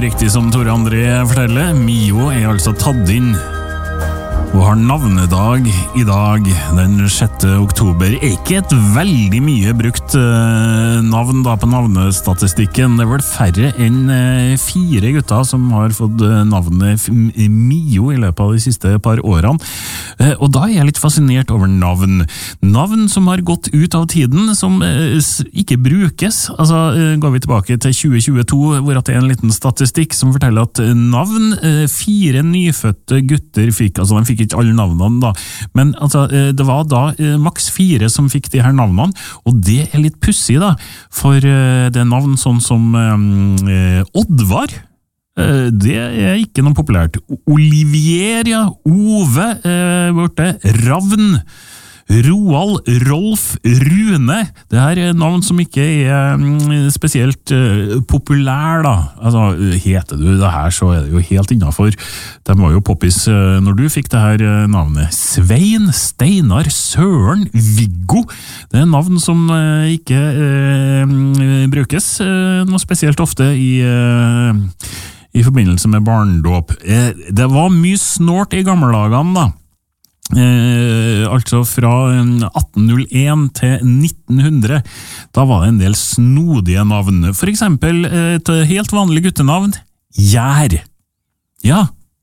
riktig som Tore André forteller. Mio altså tatt inn og har navnedag I dag, den 6. oktober. Ikke et veldig mye brukt navn da på navnestatistikken. Det vel færre enn 4 gutter som har fått navnet Mio I løpet av de siste par årene. Og da jeg litt fascinert over navn. Navn som har gått ut av tiden, som ikke brukes. Altså, går vi tilbake til 2022, hvor det en liten statistikk som forteller at navn 4 nyfødte gutter fikk, altså de fikk ikke alle navnene da, men altså, det var da maks 4 som fikk de her navnene, og det litt pussig da, for det navn sånn som Oddvar, det ikke noe populært. Olivier, ja, Ove, Ravn, Roald, Rolf, Rune. Det her navn som ikke spesielt populær da. Altså, heter du det her, så det jo helt innenfor. De var jo poppis når du fikk det her navnet. Svein, Steinar, Søren, Viggo. Det navn som ikke brukes noe spesielt ofte I forbindelse med barndåp. Det var mye snort I gammeldagene da. Altså fra 1801 til 1900 da var det en del snodige navn for eksempel et helt vanlig guttenavn Gjær ja,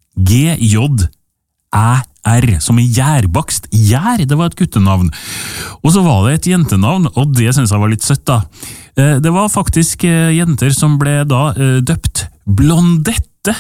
G-J-Æ-R som gjærbakst Gjær, det var et guttenavn og så var det et jentenavn og det synes jeg var litt søtt da det var faktisk jenter som ble da døpt Blondette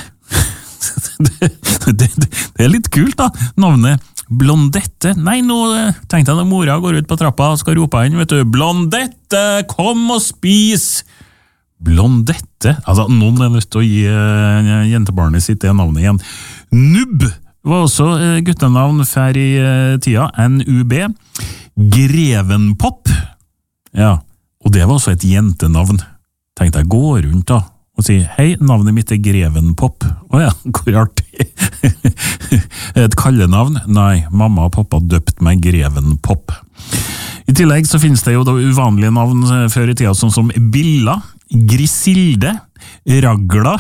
det litt kult da navnet Blondette, nei nå tenkte jeg når mora går ut på trappa og skal rope inn, vet du, Blondette, kom og spis! Blondette, altså noen nødt til å gi jentebarnet sitt det navnet igjen. Nubb var også guttenavn før I tida, N-U-B. Grevenpop, ja, og det var også et jentenavn. Tenkte jeg, gå rundt da. Og si, hei, navnet mitt Grevenpop. Åja, hvor artig. Et kallenavn? Nei, mamma og pappa døpt meg Grevenpop. I tillegg så finnes det jo da uvanlige navn før I tida, sånn som Billa, Grisilde, Ragla,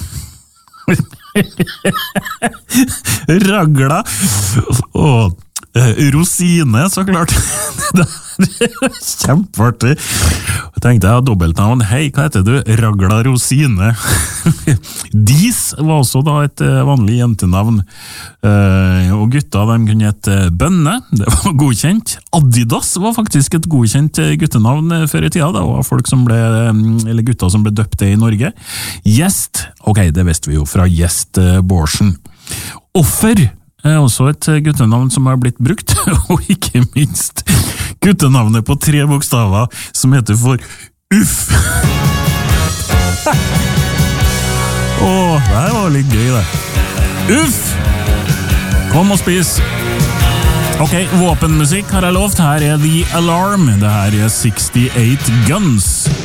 Ragla, og Rosine, så klart. Det kjempeartig. Jeg tenkte jeg dobbeltnavn. Hei, hva heter du? Ragla Rosine. Dis var også da et vanlig jentenavn. Og gutta, de kunne hete Bønne. Det var godkjent. Adidas var faktisk et godkjent guttenavn før I tida. Det var folk som ble, eller gutta som ble døpt I Norge. Gjest. Ok, det visste vi jo fra Gjest Borsen. Offer også et guttenavn som har blitt brukt, og ikke minst guttenavnet på 3 bokstaver som heter for Uff. Det her var litt gøy det. Uff! Kom og spis. Ok, våpenmusikk har jeg lovt. Her The Alarm. Det her 68 Guns.